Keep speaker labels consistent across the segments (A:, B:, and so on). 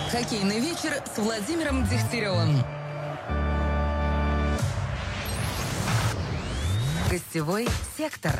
A: Хоккейный вечер с Владимиром Дегтяревым. Гостевой сектор.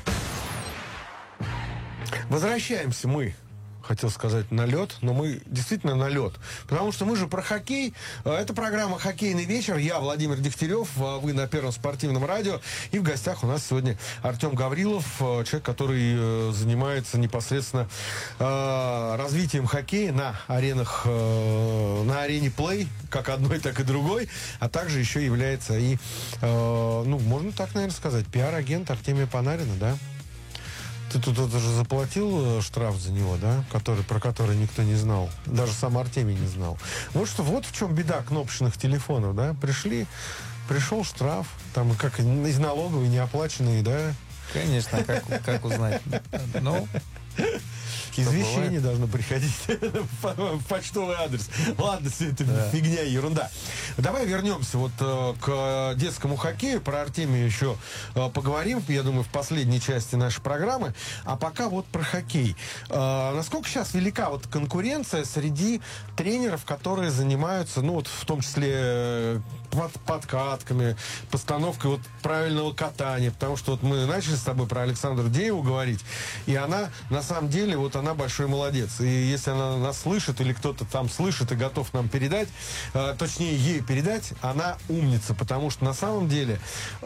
B: Возвращаемся мы, хотел сказать, на лед, но мы действительно на лед. Потому что мы же про хоккей. Это программа «Хоккейный вечер». Я Владимир Дегтярев, вы на Первом спортивном радио. И в гостях у нас сегодня Артем Гаврилов, человек, который занимается непосредственно развитием хоккея на аренах, на арене Play, как одной, так и другой. А также еще является и, можно так, наверное, сказать, пиар-агент Артемия Панарина, да? Ты тут уже заплатил штраф за него, да? Про который никто не знал. Даже сам Артемий не знал. Вот в чем беда кнопочных телефонов, да? Пришел штраф, там как из налоговой неоплаченные, да?
C: Конечно, как узнать? Ну,
B: извещение должно приходить в почтовый адрес. Ладно, все это фигня, ерунда. Давай вернемся к детскому хоккею. Про Артемия еще поговорим, я думаю, в последней части нашей программы. А пока про хоккей. Насколько сейчас велика конкуренция среди тренеров, которые занимаются, в том числе подкатками, постановкой правильного катания. Потому что мы начали с тобой про Александру Дееву говорить, и она, на самом деле, она большой молодец. И если она нас слышит, или кто-то там слышит и готов нам передать, точнее, ей передать, она умница. Потому что, на самом деле,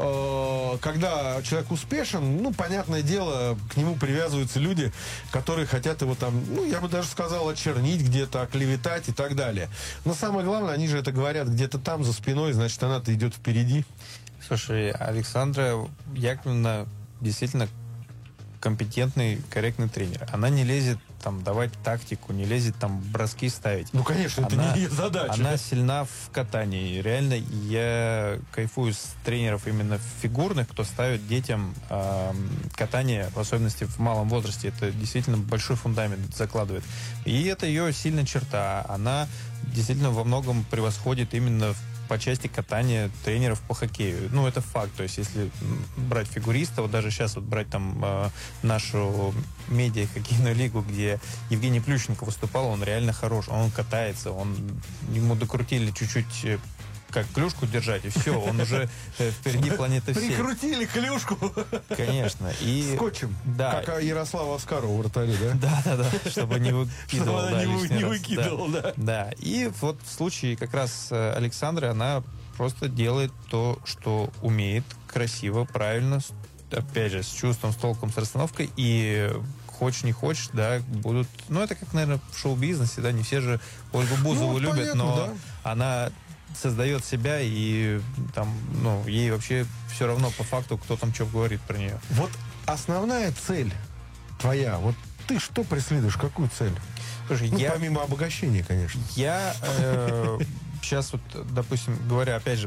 B: когда человек успешен, понятное дело, к нему привязываются люди, которые хотят его я бы даже сказал, очернить где-то, оклеветать и так далее. Но самое главное, они же это говорят где-то там, за спиной, значит, она-то идет впереди.
C: Слушай, Александра Яковлевна действительно компетентный, корректный тренер. Она не лезет давать тактику, не лезет броски ставить.
B: Конечно, это не ее задача.
C: Она сильна в катании. Реально, я кайфую с тренеров именно фигурных, кто ставит детям катание, в особенности в малом возрасте. Это действительно большой фундамент закладывает. И это ее сильная черта. Она действительно во многом превосходит именно по части катания тренеров по хоккею. Это факт. То есть, если брать фигуристов, даже сейчас брать нашу медиа-хоккейную лигу, где Евгений Плющенко выступал, он реально хорош. Он катается, ему докрутили чуть-чуть как клюшку держать, и все, он уже впереди планеты всей.
B: Прикрутили клюшку.
C: Конечно. И
B: скотчем.
C: Да.
B: Как Ярослава Оскарова вратарю, да?
C: Да, чтобы не выкидывал.
B: Не выкидывал, да.
C: Да. И в случае как раз Александры, она просто делает то, что умеет, красиво, правильно, опять же, с чувством, с толком, с расстановкой, и хочешь не хочешь, да, будут... это как, наверное, в шоу-бизнесе, да, не все же Ольгу Бузову любят,
B: понятно,
C: но
B: да.
C: Она создает себя, и ей вообще все равно по факту, кто что говорит про нее.
B: Основная цель твоя, ты что преследуешь, какую цель?
C: Слушай,
B: помимо обогащения, конечно.
C: Я сейчас допустим, говоря опять же